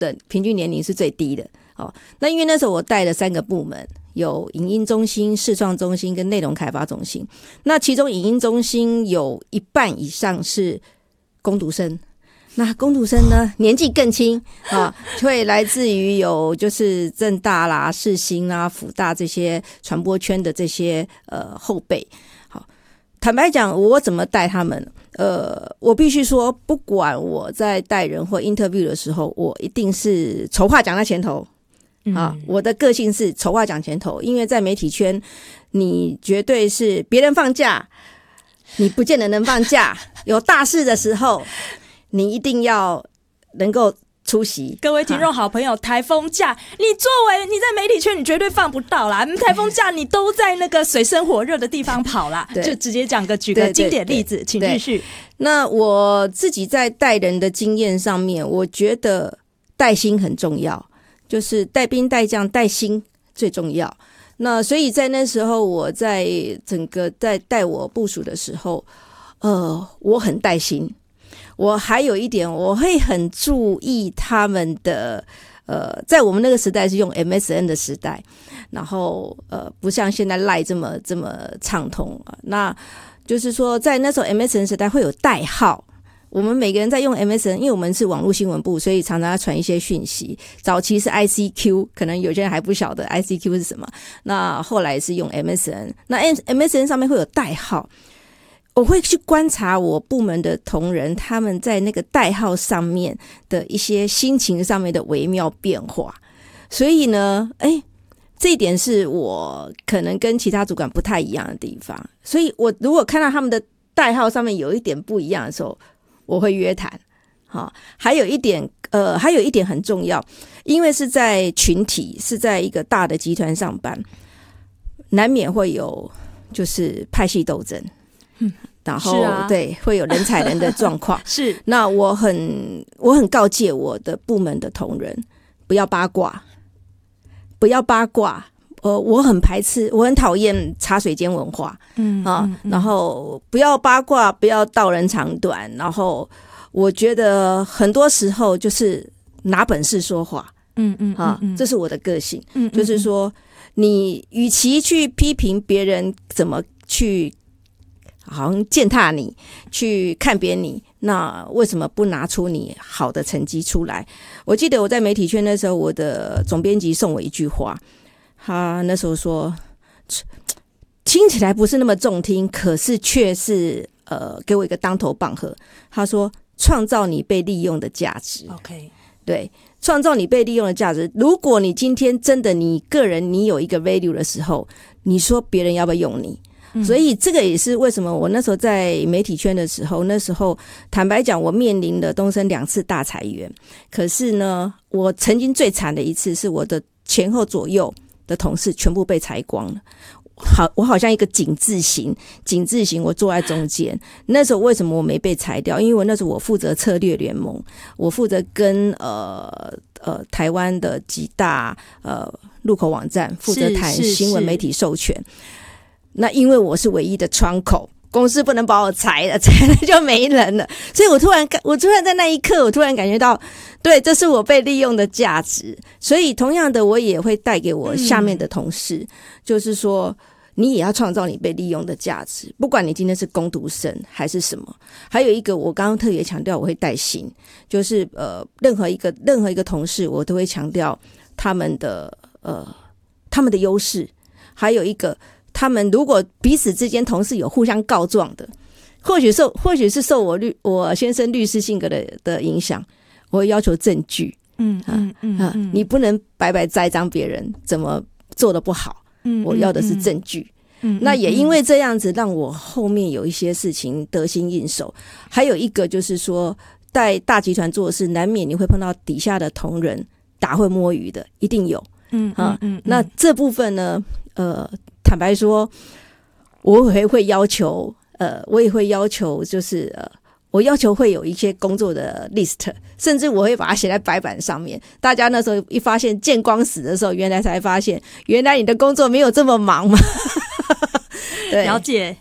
的平均年龄是最低的。那因为那时候我带了3个部门，有影音中心、视创中心跟内容开发中心。那其中影音中心有1半以上是工读生，那工读生呢年纪更轻会来自于有就是政大啦、世新啦、辅大这些传播圈的这些后辈。好，坦白讲，我怎么带他们？我必须说，不管我在带人或 interview 的时候，我一定是丑话讲在前头。我的个性是丑话讲前头，因为在媒体圈，你绝对是别人放假，你不见得能放假。有大事的时候，你一定要能够出席。 各位听众好朋友，台风假你作为你在媒体圈你绝对放不到啦，台风假你都在那个水深火热的地方跑啦就直接举个经典例子，请继续。 那我自己在带人的经验上面，我觉得带心很重要，就是带兵带将带心最重要。那所以在那时候我在整个在带我部属的时候我很带心。我还有一点，我会很注意他们的在我们那个时代是用 MSN 的时代，然后不像现在 LINE 这么畅通那就是说在那时候 MSN 时代会有代号，我们每个人在用 MSN， 因为我们是网络新闻部，所以常常要传一些讯息。早期是 ICQ， 可能有些人还不晓得 ICQ 是什么，那后来是用 MSN。 那 MSN 上面会有代号，我会去观察我部门的同仁他们在那个代号上面的一些心情上面的微妙变化。所以呢这一点是我可能跟其他主管不太一样的地方。所以我如果看到他们的代号上面有一点不一样的时候，我会约谈。还有一点很重要，因为是在群体，是在一个大的集团上班，难免会有就是派系斗争。然后对，会有人踩人的状况是。 那我很告诫我的部门的同仁，不要八卦，不要八卦。我很排斥，我很讨厌茶水间文化。然后不要八卦，不要道人长短。然后我觉得很多时候就是拿本事说话。这是我的个性。就是说，你与其去批评别人怎么去好像践踏你，去看扁你，那为什么不拿出你好的成绩出来？我记得我在媒体圈的时候，我的总编辑送我一句话，他那时候说，听起来不是那么中听，可是却是给我一个当头棒喝。他说，创造你被利用的价值。 OK， 对，创造你被利用的价值。如果你今天真的你个人你有一个 value 的时候，你说别人要不要用你？所以这个也是为什么我那时候在媒体圈的时候，那时候坦白讲，我面临了东森2次大裁员。可是呢，我曾经最惨的一次是我的前后左右的同事全部被裁光了。我好像一个井字形，我坐在中间。那时候为什么我没被裁掉？因为我那时候我负责策略联盟，我负责跟台湾的几大入口网站负责谈新闻媒体授权。那因为我是唯一的窗口，公司不能把我裁了，裁了就没人了。所以我突然在那一刻，我突然感觉到，对，这是我被利用的价值。所以同样的，我也会带给我下面的同事，就是说，你也要创造你被利用的价值，不管你今天是工读生还是什么。还有一个，我刚刚特别强调，我会带薪，就是任何一个同事，我都会强调他们的优势。还有一个，他们如果彼此之间同事有互相告状的，或许是受我先生律师性格的影响，我会要求证据。你不能白白栽赃别人怎么做的不好。我要的是证据。那也因为这样子，让我后面有一些事情得心应手。还有一个就是说，在大集团做事，难免你会碰到底下的同仁打会摸鱼的，一定有。那这部分呢，坦白说，我也会要求，就是我要求会有一些工作的 list， 甚至我会把它写在白板上面。大家那时候一发现见光死的时候，原来才发现，原来你的工作没有这么忙嘛。 了解。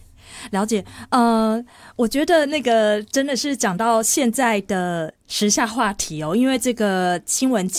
了解。我觉得那个真的是讲到现在的时下话题哦，因为这个新闻